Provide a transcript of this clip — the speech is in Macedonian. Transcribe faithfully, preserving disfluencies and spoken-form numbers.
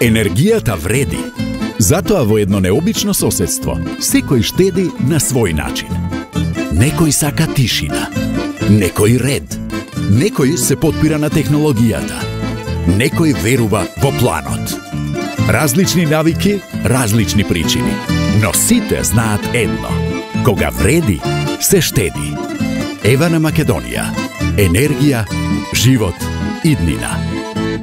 Енергијата вреди. Затоа во едно необично соседство, секој штеди на свој начин. Некој сака тишина, некој ред, некој се потпира на технологијата, некој верува во планот. Различни навики, различни причини, но сите знаат едно. Кога вреди, се штеди. Ева на Македонија. Енергија, живот, иднина.